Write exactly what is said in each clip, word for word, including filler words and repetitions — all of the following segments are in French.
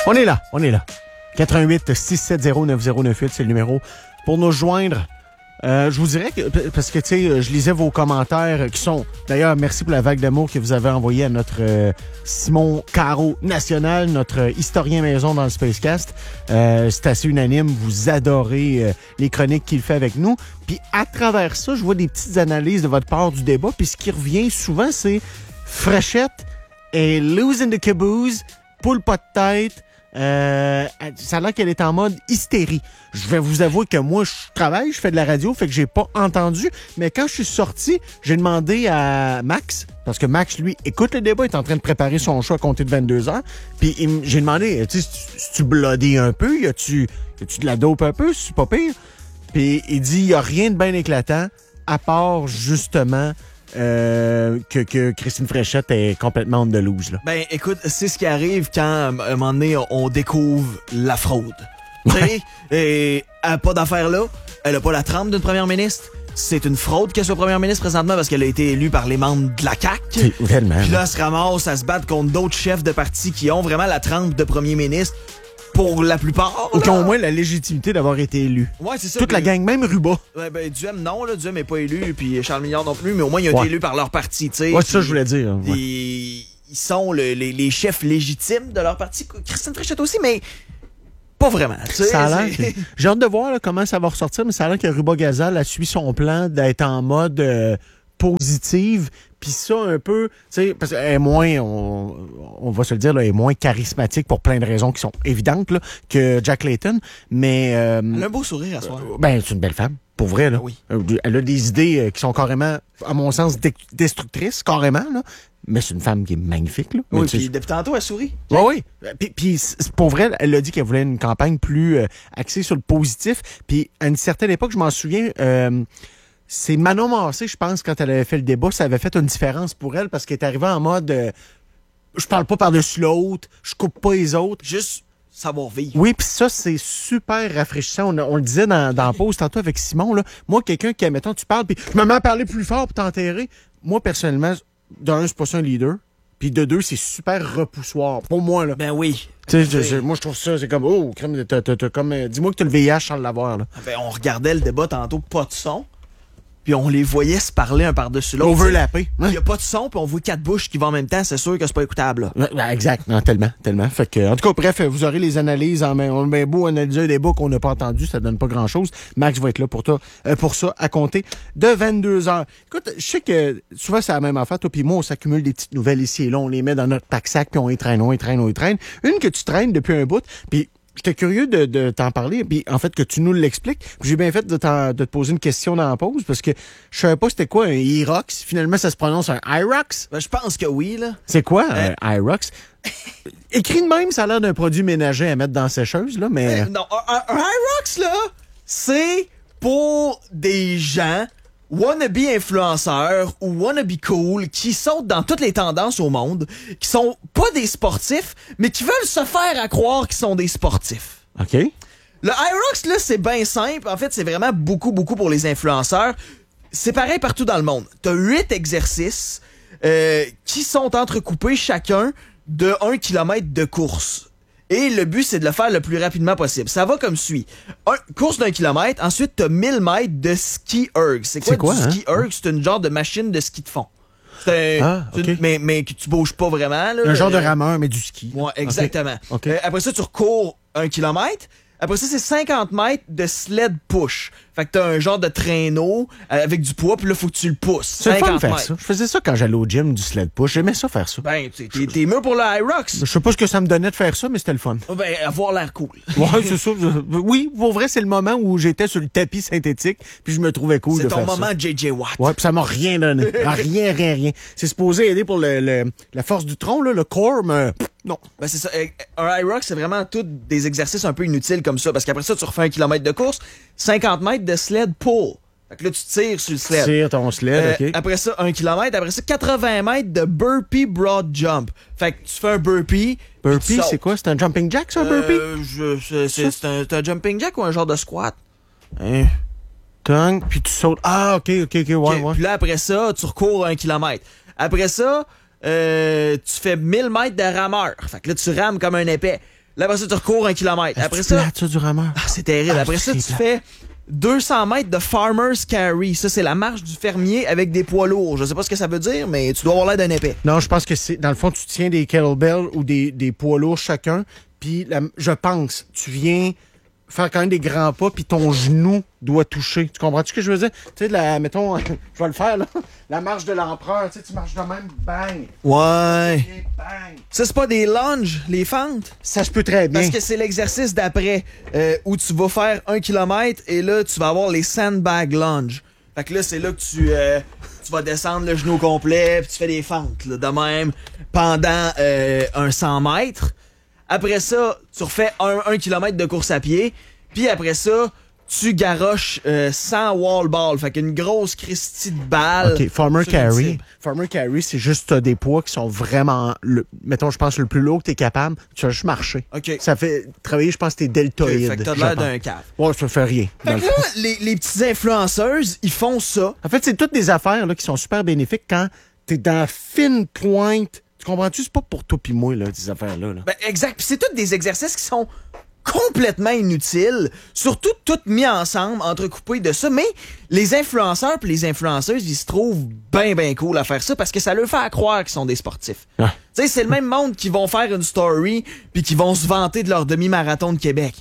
On est là, on est là. quatre un huit six sept zéro neuf zéro neuf huit, c'est le numéro pour nous joindre. Euh, je vous dirais que, parce que, tu sais, je lisais vos commentaires qui sont... D'ailleurs, merci pour la vague d'amour que vous avez envoyée à notre euh, Simon Caro National, notre historien maison dans le Spacecast. Euh, c'est assez unanime. Vous adorez euh, les chroniques qu'il fait avec nous. Puis à travers ça, je vois des petites analyses de votre part du débat. Puis ce qui revient souvent, c'est Fréchette et losing the caboose, poule pas de tête. Euh, ça a l'air qu'elle est en mode hystérie. Je vais vous avouer que moi, je travaille, je fais de la radio, fait que j'ai pas entendu. Mais quand je suis sorti, j'ai demandé à Max, parce que Max, lui, écoute le débat, il est en train de préparer son show à compter de vingt-deux heures. Puis il, j'ai demandé, tu sais, si tu bloodé un peu, y a-tu, y a-tu de la dope un peu, c'est pas pire? Puis il dit, y a rien de bien éclatant, à part justement... Euh, que, que Christine Fréchette est complètement on the loose, là. Ben, écoute, c'est ce qui arrive quand, à un moment donné, on découvre la fraude. Tu sais, et elle a pas d'affaire là, elle a pas la trempe d'une première ministre. C'est une fraude qu'elle soit première ministre présentement parce qu'elle a été élue par les membres de la C A Q. C'est tellement. Puis là, elle se ramasse à se battre contre d'autres chefs de parti qui ont vraiment la trempe de premier ministre. Pour la plupart. Ou qui ont au moins la légitimité d'avoir été élus. Ouais, c'est ça. Toute puis, la gang, même Ruba. Ouais, ben, Duhem, non, là. Duhem n'est pas élu, puis Charles Milliard non plus, mais au moins, ils ont ouais. été élus par leur parti, tu sais. Ouais, c'est ça que je voulais dire. Ouais. Ils, ils sont le, les, les chefs légitimes de leur parti. Christine Fréchette aussi, mais pas vraiment. Ça a l'air. Que... J'ai hâte de voir là, comment ça va ressortir, mais ça a l'air que Ruba Gazal a suivi son plan d'être en mode euh, positive. Puis ça, un peu, tu sais, parce qu'elle est moins, on, on va se le dire, là, elle est moins charismatique pour plein de raisons qui sont évidentes là, que Jack Layton. Mais. Euh, elle a un beau sourire à soi. Euh, ben, c'est une belle femme, pour vrai, là. Oui. Elle a des idées euh, qui sont carrément, à mon sens, de- destructrices, carrément, là. Mais c'est une femme qui est magnifique, là. Oui, mais, puis depuis tantôt, elle sourit. Oui, oui. Puis, puis c'est- pour vrai, elle a dit qu'elle voulait une campagne plus euh, axée sur le positif. Puis à une certaine époque, je m'en souviens. Euh, C'est Manon Massé, je pense, quand elle avait fait le débat, ça avait fait une différence pour elle parce qu'elle est arrivée en mode euh, je parle pas par-dessus l'autre, je coupe pas les autres. Juste savoir vivre. Oui, puis ça, c'est super rafraîchissant. On, on le disait dans, dans la pause tantôt avec Simon. Là. Moi, quelqu'un qui, admettons, tu parles, puis je me mets à parler plus fort pour t'enterrer. Moi, personnellement, d'un, c'est pas ça un leader. Puis de deux, c'est super repoussoir. Pour moi, là. Ben oui. Tu sais, je- je- moi, je trouve ça, c'est comme, oh, crème, t'as- t'as- t'as comme, euh, dis-moi que t'as le V I H sans l'avoir, là. Ben, on regardait le débat tantôt, pas de son. Puis on les voyait se parler un par-dessus l'autre. Overlappé. Il n'y a pas de son, puis on voit quatre bouches qui vont en même temps, c'est sûr que c'est pas écoutable. Là. Ouais, ouais, exact, non, tellement, tellement. Fait que, en tout cas, bref, vous aurez les analyses en main. On a bien beau analyser un débat qu'on n'a pas entendu, ça donne pas grand-chose. Max va être là pour, toi, euh, pour ça, à compter de vingt-deux heures. Écoute, je sais que souvent c'est la même affaire. Toi puis moi, on s'accumule des petites nouvelles ici et là, on les met dans notre pack-sac, puis on y traîne, on y traîne, on y traîne. Une que tu traînes depuis un bout, puis j'étais curieux de, de t'en parler, puis en fait que tu nous l'expliques. Puis j'ai bien fait de, t'en- de te poser une question dans la pause, parce que je savais pas c'était quoi un Irox. Finalement, ça se prononce un Irox. Ben, je pense que oui, là. C'est quoi Euh. un Irox? Écrit de même, ça a l'air d'un produit ménager à mettre dans la sécheuse, là, mais... Euh, non, un, un, un Hyrox, là, c'est pour des gens wannabe influenceurs ou wannabe cool qui sautent dans toutes les tendances au monde, qui sont pas des sportifs, mais qui veulent se faire à croire qu'ils sont des sportifs. OK. Le Hyrox, là, c'est bien simple. En fait, c'est vraiment beaucoup, beaucoup pour les influenceurs. C'est pareil partout dans le monde. T'as huit exercices euh, qui sont entrecoupés chacun de un kilomètre de course. Et le but, c'est de le faire le plus rapidement possible. Ça va comme suit. Un, course d'un kilomètre, ensuite, t'as mille mètres de ski erg. C'est quoi, C'est quoi, du hein? ski erg? C'est une genre de machine de ski de fond. C'est un- Ah, c'est ok. une- mais, mais que tu bouges pas vraiment. Là. Un genre de Euh, rameur, mais du ski. Ouais, exactement. Ok. Euh, après ça, tu recours un kilomètre. Après ça, c'est cinquante mètres de sled push. Fait que t'as un genre de traîneau euh, avec du poids, puis là, faut que tu le pousses. C'est le fun de cinquante faire mètres. ça. Je faisais ça quand j'allais au gym, du sled push. J'aimais ça faire ça. Ben, t'es, t'es, t'es mieux pour le Hyrox. Je sais pas ce que ça me donnait de faire ça, mais c'était le fun. Ben, avoir l'air cool. Ouais, c'est ça. Je- Oui, pour vrai, c'est le moment où j'étais sur le tapis synthétique, puis je me trouvais cool C'est de ton faire moment ça. J J Watt. Ouais, puis ça m'a rien donné. Rien, rien, rien. C'est supposé aider pour le, le- la force du tronc, là, le core, mais pff, non. Ben, c'est ça. Euh, Un Hyrox, c'est vraiment tous des exercices un peu inutiles comme ça. Parce qu'après ça, tu refais un kilomètre de course, cinquante mètres de sled pull. Fait que là, tu tires sur le sled. Tire ton sled, Euh, OK. Après ça, un kilomètre. Après ça, quatre-vingts mètres de burpee broad jump. Fait que tu fais un burpee. puis tu Burpee, sautes. c'est quoi? C'est un jumping jack, ça, un burpee? Euh, je- c'est, c'est, c'est un, c'est un jumping jack ou un genre de squat? Hein? Tongue, puis tu sautes. Ah, OK, OK, OK, ouais, Ok, ouais. Puis là, après ça, tu recours un kilomètre. Après ça, euh, tu fais mille mètres de rameur. Fait que là, tu rames comme un épais. Là, après ça, tu recours un kilomètre. Est-ce Après que ça... plate, ça, du rameur? Ah, c'est terrible. Ah, Après ça, c'est tu plate. fais deux cents mètres de Farmer's Carry. Ça, c'est la marche du fermier avec des poids lourds. Je sais pas ce que ça veut dire, mais tu dois avoir l'air d'un épais. Non, je pense que c'est... Dans le fond, tu tiens des kettlebells ou des, des poids lourds chacun, puis la- je pense, tu viens faire quand même des grands pas, puis ton genou doit toucher. Tu comprends-tu ce que je veux dire? Tu sais, la, mettons, je vais le faire, là. La marche de l'empereur, tu sais, tu marches de même, bang, Ouais. et bang. Ça, c'est pas des lunges, les fentes? Ça se peut très bien. Parce que c'est l'exercice d'après euh, où tu vas faire un kilomètre et là, tu vas avoir les sandbag lunge. Fait que là, c'est là que tu, euh, tu vas descendre le genou complet puis tu fais des fentes, là, de même, pendant euh, un cent mètres. Après ça, tu refais un, un kilomètre de course à pied. Puis après ça, tu garoches euh, cent wall ball. Fait qu'une grosse Christie de balle. OK, Farmer sur une Carry. cible. Farmer Carry, c'est juste t'as des poids qui sont vraiment, le, mettons, je pense, le plus lourd que t'es capable. Tu vas juste marcher. OK. Ça fait travailler, je pense, tes deltoïdes. Fait que t'as je l'air pense. d'un cave. Ouais, ça fait rien. dans Fait le que fond. là, les, les petites influenceuses, ils font ça. En fait, c'est toutes des affaires là, qui sont super bénéfiques quand t'es dans la fine pointe. Tu comprends-tu? C'est pas pour toi pis moi, là, ces affaires-là. Là. Ben, exact. Puis c'est tous des exercices qui sont complètement inutiles, surtout tout mis ensemble, entrecoupés de ça. Mais les influenceurs puis les influenceuses, ils se trouvent bien, bien cool à faire ça parce que ça leur fait croire qu'ils sont des sportifs. Ah. Tu sais, c'est le même monde qui vont faire une story puis qui vont se vanter de leur demi-marathon de Québec.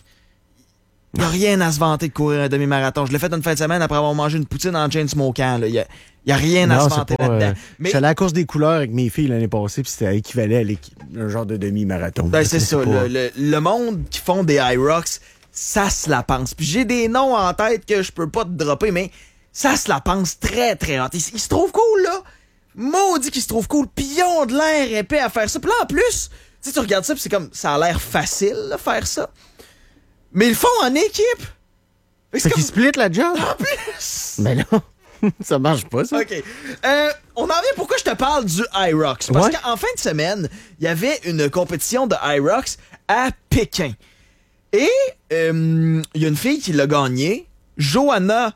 Il n'y a rien à se vanter de courir un demi-marathon. Je l'ai fait une fin de semaine après avoir mangé une poutine en chain smokant. Il n'y a, y a rien à Non, se c'est vanter pas, là-dedans. euh, Mais J'allais à la course des couleurs avec mes filles l'année passée, puis c'était équivalent à l'équi- un genre de demi-marathon. ben, c'est ça. pas- Le, le- le monde qui font des iRocks, ça se la pense. Puis j'ai des noms en tête que je peux pas te dropper, mais ça se la pense très, très hot. Ils, ils se trouvent cool, là. Maudit qu'ils se trouvent cool. Puis ils ont de l'air épais à faire ça. Puis là, en plus, tu sais, tu regardes ça, puis c'est comme, ça a l'air facile, là, faire ça. Mais ils le font en équipe. Fait que Fait c'est qu'ils split la job? comme, en plus. Mais là, ça marche pas, ça. OK. Euh, on en vient pourquoi je te parle du iRocks. Parce Ouais. qu'en fin de semaine, il y avait une compétition de iRocks à Pékin. Et euh, il y a une fille qui l'a gagné, Johanna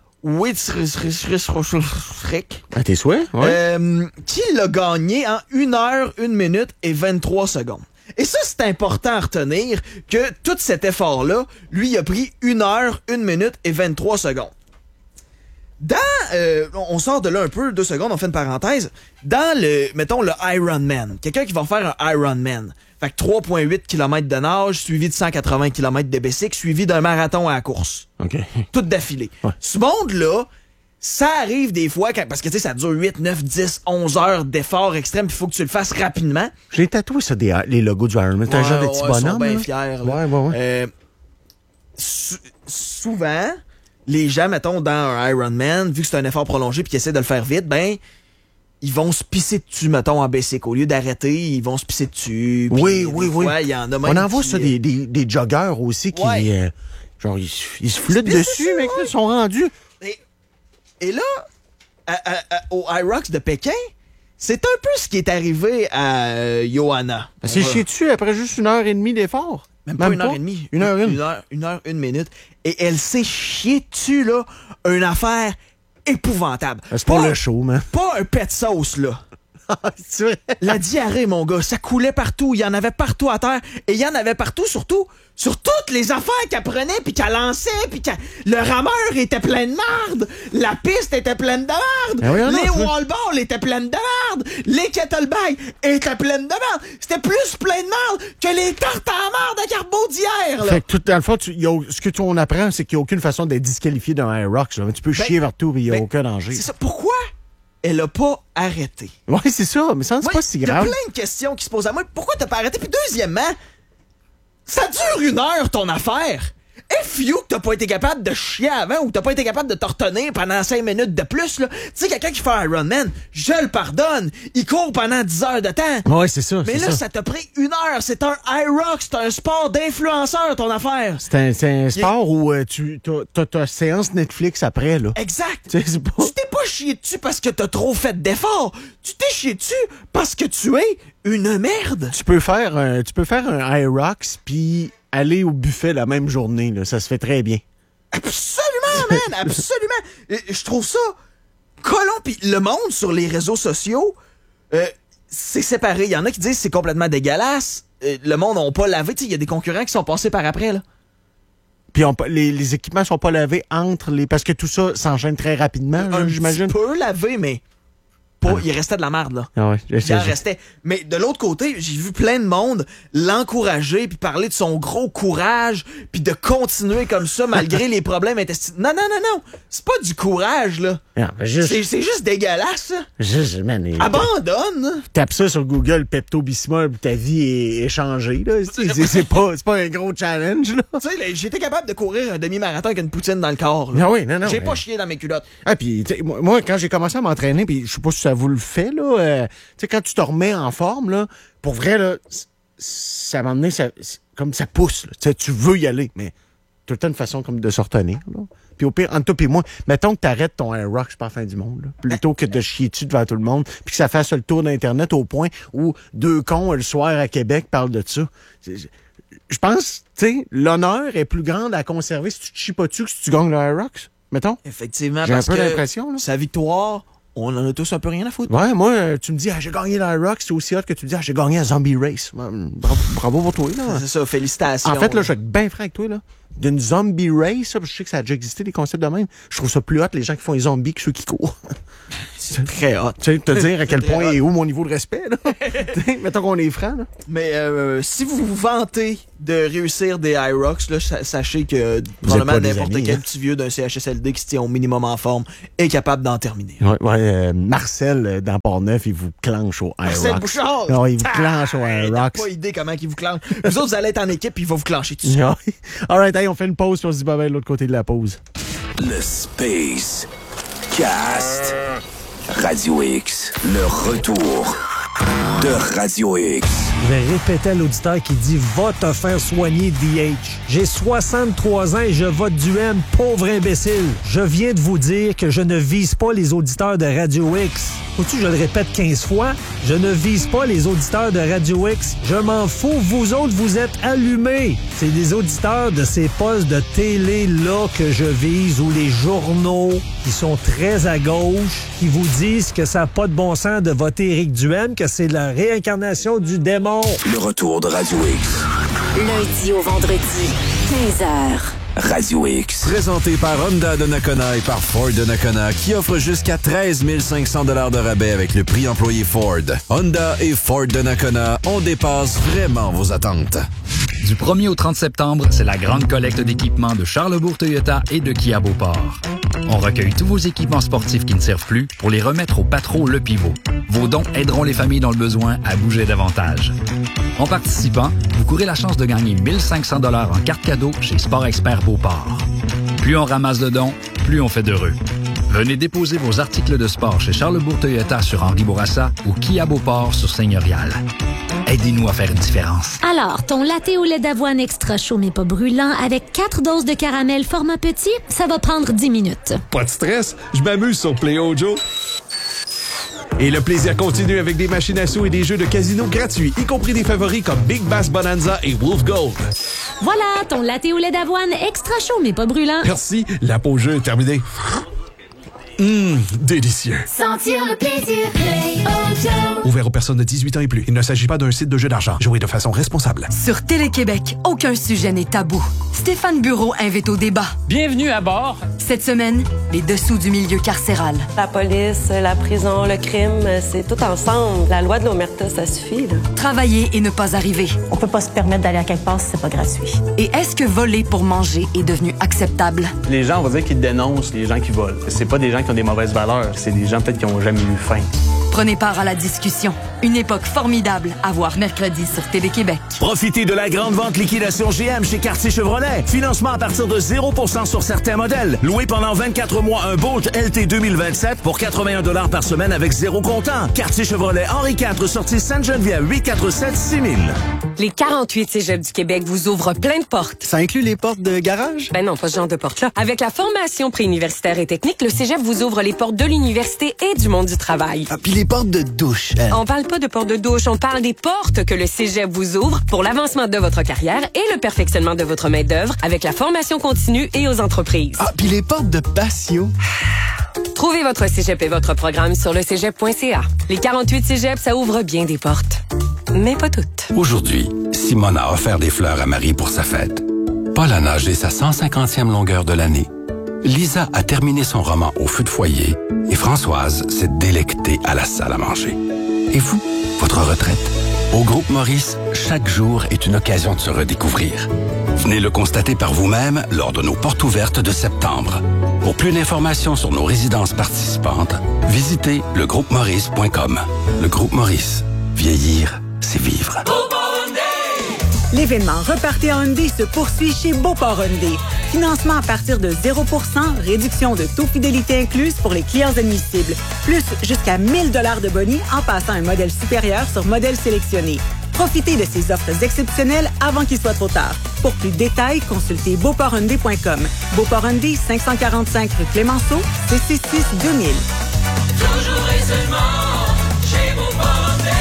Witzrich, À tes souhaits? Ouais. euh, qui l'a gagné en une heure, une minute et vingt-trois secondes. Et ça, c'est important à retenir que tout cet effort-là, lui, il a pris une heure, une minute et vingt-trois secondes. Dans, euh, on sort de là un peu, deux secondes, on fait une parenthèse. Dans le, mettons, le Ironman, quelqu'un qui va faire un Ironman, fait que trois virgule huit kilomètres de nage, suivi de cent quatre-vingts kilomètres de bicycle, suivi d'un marathon à la course. OK. Tout d'affilée. Ouais. Ce monde-là, ça arrive des fois, quand- parce que tu sais, ça dure huit, neuf, dix, onze heures d'effort extrême, puis il faut que tu le fasses rapidement. J'ai tatoué ça, des, les logos du Ironman. C'est un Ouais, genre de ouais, petit ils sont bonhomme. bien là. fiers, là. Ouais, ouais, ouais. Euh, sou- souvent, les gens, mettons, dans un Ironman, vu que c'est un effort prolongé puis qu'ils essaient de le faire vite, ben, ils vont se pisser dessus, mettons, en bicycle. Au lieu d'arrêter, ils vont se pisser dessus. puis Oui, des oui, oui. fois, il y en a même On en voit qui- ça, des, des, des joggeurs aussi qui. Ouais. euh, genre, ils, se- ils se flûtent pissent dessus, dessus, mec, là, ils sont rendus. Et, et là, à- à- à- au iRocks de Pékin, c'est un peu ce qui est arrivé à euh, Johanna. C'est On va- chier dessus après juste une heure et demie d'effort. Même pas une heure et demie. Une heure une. Une heure, une heure, une minute. Et elle s'est chiée dessus, là. Une affaire épouvantable. C'est pour Pas- le show, man. Pas un pet sauce, là. C'est vrai. La diarrhée, mon gars, ça coulait partout. Il y en avait partout à terre. Et il y en avait partout, surtout, sur toutes les affaires qu'elle prenait, puis qu'elle lançait, puis que le rameur était plein de merde. La piste était pleine de merde. Ah oui, ah non, les tu vois. wall balls étaient pleines de merde. Les kettlebags étaient pleines de merde. C'était plus plein de merde que les tartes à merde à carbo d'hier, là. Fait que tout, dans le fond, tu, y a, ce que tu, on apprend, c'est qu'il n'y a aucune façon d'être disqualifié d'un Aerox. Tu peux Ben, chier partout et il n'y a ben, aucun danger. C'est ça. Pourquoi elle a pas arrêté? Oui, c'est ça, mais ça, c'est Ouais, pas si y a grave. plein de questions qui se posent à moi. Pourquoi t'as pas arrêté? Puis deuxièmement, ça dure une heure ton affaire. F you que t'as pas été capable de chier avant ou que t'as pas été capable de te retenir pendant cinq minutes de plus, là. Tu sais, quelqu'un qui fait un Ironman, je le pardonne. Il court pendant dix heures de temps. Oui, c'est ça. Mais c'est là, ça. ça t'a pris une heure. C'est un iRock, c'est un sport d'influenceur, ton affaire. C'est un, c'est un sport où euh, tu as ta séance Netflix après, là. Exact. Tu sais, c'est pas... Tu t'es pas chié dessus parce que t'as trop fait d'efforts. Tu t'es chié dessus parce que tu es une merde. Tu peux faire un, tu peux faire un Aerox puis aller au buffet la même journée, là. Ça se fait très bien. Absolument, man! Absolument! Et je trouve ça collant. Puis le monde sur les réseaux sociaux, euh, c'est séparé. Il y en a qui disent que c'est complètement dégueulasse. euh, le monde n'a pas lavé. Il y a des concurrents qui sont passés par après, là. Puis on, les, les équipements sont pas lavés entre les... Parce que tout ça s'enchaîne très rapidement, là, j'imagine. Un petit peu lavé, mais... Pas, ah. Il restait de la merde, là. Ah ouais, je sais, il en je... restait. Mais de l'autre côté, j'ai vu plein de monde l'encourager puis parler de son gros courage puis de continuer comme ça malgré les problèmes intestinaux. Non, non, non, non. C'est pas du courage, là. Non, juste... C'est, c'est juste dégueulasse, ça. Juste, man, et... Abandonne. Tape ça sur Google, Pepto-Bismol, puis ta vie est, est changée, là. C'est, c'est, c'est, pas, c'est pas un gros challenge, là. Tu sais, j'étais capable de courir un demi-marathon avec une poutine dans le corps, là. Non, oui, non, non. J'ai mais... pas chié dans mes culottes. Ah, puis moi, quand j'ai commencé à m'entraîner, puis je sais pas si ça vous le fait, là, euh, tu sais, quand tu te remets en forme, là, pour vrai, là, ça m'a amené, ça, comme ça pousse, là. Tu veux y aller, mais tout le temps une façon comme de se retenir, là. Puis au pire, entre toi et moi, mettons que t'arrêtes ton Air Rock, c'est pas la fin du monde, là, plutôt que de chier dessus devant tout le monde, puis que ça fasse le tour d'Internet au point où deux cons le soir à Québec parlent de ça. Je pense, tu sais, l'honneur est plus grand à conserver si tu te chies pas dessus que si tu gagnes le Air Rock, mettons. Effectivement, j'ai parce un peu que l'impression, là. Sa victoire... On en a tous un peu rien à foutre. Ouais, moi, tu me dis, ah, j'ai gagné l'Air Rock, c'est aussi hot que tu me dis, ah, j'ai gagné à Zombie Race. Bravo, bravo pour toi, là. C'est ça, félicitations. En fait, là, je vais être bien franc avec toi, là. D'une zombie race, ça, je sais que ça a déjà existé, des concepts de même. Je trouve ça plus hot, les gens qui font les zombies, que ceux qui courent. C'est très hot. Tu sais, te dire à quel point est où mon niveau de respect, là. Mettons qu'on est franc, là. Mais euh, si vous vous vantez de réussir des I-Rocks, là, sachez que probablement n'importe amis, quel hein? petit vieux d'un C H S L D qui se tient au minimum en forme est capable d'en terminer. Ouais, ouais euh, Marcel, euh, dans Port-Neuf, il vous clenche au I-Rocks. Marcel Bouchard! Non, il vous clenche au I-Rocks. T'as pas idée comment il vous clenche. Vous autres, vous allez être en équipe, puis il va vous clencher tout ça. All right, hey, on fait une pause, puis on se dit bye bye de l'autre côté de la pause. Le Space Cast. Radio X, le retour de Radio X. Je vais répéter à l'auditeur qui dit « Va te faire soigner, D H ». J'ai soixante-trois ans et je vote du M, pauvre imbécile. Je viens de vous dire que je ne vise pas les auditeurs de Radio X. Faut-tu que je le répète quinze fois? Je ne vise pas les auditeurs de Radio X. Je m'en fous, vous autres, vous êtes allumés. C'est les auditeurs de ces postes de télé-là que je vise, ou les journaux qui sont très à gauche, qui vous disent que ça n'a pas de bon sens de voter Éric Duhaime, que c'est la réincarnation du démon. Le retour de Radio X. Lundi au vendredi, quinze heures. Radio X. Présenté par Honda de Nakona et par Ford de Nakona, qui offre jusqu'à treize mille cinq cents dollars de rabais avec le prix employé Ford. Honda et Ford de Nakona, on dépasse vraiment vos attentes. Du premier au trente septembre, c'est la grande collecte d'équipements de Charlesbourg Toyota et de Kia Beauport. On recueille tous vos équipements sportifs qui ne servent plus pour les remettre au Patro Le Pivot. Vos dons aideront les familles dans le besoin à bouger davantage. En participant, vous courez la chance de gagner mille cinq cents dollars en carte cadeau chez Sport Expert Beauport. Plus on ramasse de dons, plus on fait d'heureux. Venez déposer vos articles de sport chez Charlesbourg Toyota sur Henri Bourassa ou Kia Beauport sur Seigneurial. Aidez-nous à faire une différence. Alors, ton latte au lait d'avoine extra chaud mais pas brûlant avec quatre doses de caramel format petit, ça va prendre dix minutes. Pas de stress, je m'amuse sur Play-O Joe. Et le plaisir continue avec des machines à sous et des jeux de casino gratuits, y compris des favoris comme Big Bass Bonanza et Wolf Gold. Voilà, ton latte au lait d'avoine extra chaud mais pas brûlant. Merci, la pause jeu est terminée. Hum, délicieux. Sentir le plaisir, Play-O Joe. Ouvert aux personnes de dix-huit ans et plus. Il ne s'agit pas d'un site de jeu d'argent. Jouez de façon responsable. Sur Télé-Québec, aucun sujet n'est tabou. Stéphane Bureau invite au débat. Bienvenue à bord. Cette semaine, les dessous du milieu carcéral. La police, la prison, le crime, c'est tout ensemble. La loi de l'omerta, ça suffit, là. Travailler et ne pas arriver. On peut pas se permettre d'aller à quelque part si c'est pas gratuit. Et est-ce que voler pour manger est devenu acceptable? Les gens, on va dire qu'ils dénoncent les gens qui volent. C'est pas des gens qui ont des mauvaises valeurs. C'est des gens peut-être qui ont jamais eu faim. Prenez part à la discussion. Une époque formidable à voir mercredi sur Télé-Québec. Profitez de la grande vente liquidation G M chez Quartier Chevrolet. Financement à partir de zéro pour cent sur certains modèles. Loué pendant vingt-quatre mois un Bolt L T deux mille vingt-sept pour quatre-vingt-un dollars par semaine avec zéro comptant. Quartier Chevrolet Henri quatre, sortie Sainte-Geneviève, huit quatre sept six mille. Les quarante-huit cégeps du Québec vous ouvrent plein de portes. Ça inclut les portes de garage? Ben non, pas ce genre de portes-là. Avec la formation préuniversitaire et technique, le cégep vous ouvre les portes de l'université et du monde du travail. Ah, puis les portes de douche. Hein? On parle pas de portes de douche, on parle des portes que le cégep vous ouvre pour l'avancement de votre carrière et le perfectionnement de votre main-d'œuvre avec la formation continue et aux entreprises. Ah, puis les portes de patio. Trouvez votre cégep et votre programme sur le cégep point c a. Les quarante-huit cégeps, ça ouvre bien des portes. Mais pas toutes. Aujourd'hui, Simone a offert des fleurs à Marie pour sa fête. Paul a nagé sa cent cinquantième longueur de l'année. Lisa a terminé son roman au feu de foyer et Françoise s'est délectée à la salle à manger. Et vous, votre retraite? Au Groupe Maurice, chaque jour est une occasion de se redécouvrir. Venez le constater par vous-même lors de nos portes ouvertes de septembre. Pour plus d'informations sur nos résidences participantes, visitez le groupe maurice point com. Le Groupe Maurice. Vieillir, c'est vivre. L'événement Repartez en Hyundai se poursuit chez Beauport Hyundai. Financement à partir de zéro pour cent, réduction de taux fidélité incluse pour les clients admissibles, plus jusqu'à mille dollars de boni en passant un modèle supérieur sur modèle sélectionné. Profitez de ces offres exceptionnelles avant qu'il soit trop tard. Pour plus de détails, consultez beauport hyundai point com. Beauport Hyundai, cinq cent quarante-cinq rue Clémenceau, six six six deux mille. Toujours et seulement chez Beauport Hyundai.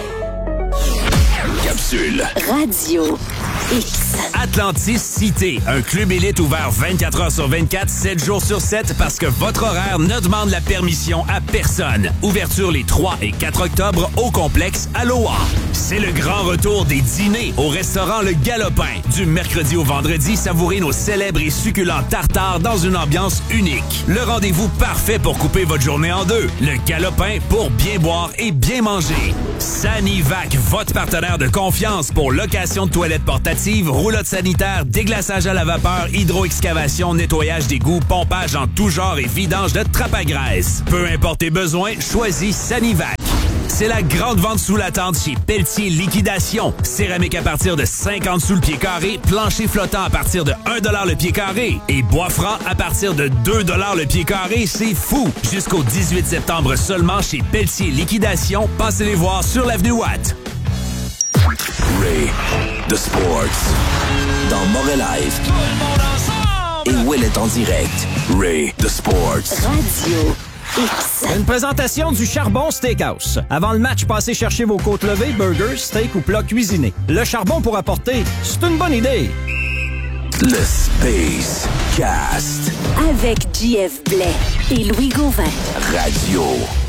Capsule. Radio X. Atlantis Cité, un club élite ouvert vingt-quatre heures sur vingt-quatre, sept jours sur sept parce que votre horaire ne demande la permission à personne. Ouverture les trois et quatre octobre au complexe Aloha. C'est le grand retour des dîners au restaurant Le Galopin. Du mercredi au vendredi, savourez nos célèbres et succulents tartares dans une ambiance unique. Le rendez-vous parfait pour couper votre journée en deux. Le Galopin pour bien boire et bien manger. Sanivac, votre partenaire de confiance pour location de toilettes portatives, roulotte sanitaire, déglaçage à la vapeur, hydro-excavation, nettoyage d'égouts, pompage en tout genre et vidange de trappe à graisse. Peu importe tes besoins, choisis Sanivac. C'est la grande vente sous la tente chez Pelletier Liquidation. Céramique à partir de cinquante sous le pied carré, plancher flottant à partir de un dollar le pied carré et bois franc à partir de deux dollars le pied carré. C'est fou! Jusqu'au dix-huit septembre seulement chez Pelletier Liquidation. Passez les voir sur l'avenue Watt. Ray, The Sports. Dans Morel Live. Et Will est en direct. Ray, The Sports. Radio X. Une présentation du Charbon Steakhouse. Avant le match, passez chercher vos côtes levées, burgers, steak ou plats cuisinés. Le charbon pour apporter, c'est une bonne idée. Le Space Cast. Avec J F Blais et Louis Gauvin. Radio